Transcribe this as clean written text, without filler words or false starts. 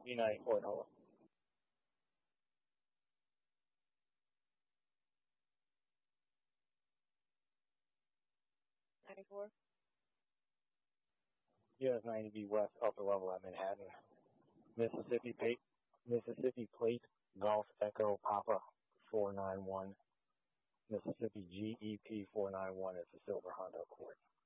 G94 Nola. 94. US 90B West upper level at Manhattan. Mississippi Plate Golf Echo Papa 491. Mississippi GEP 491 is the Silver Honda Accord.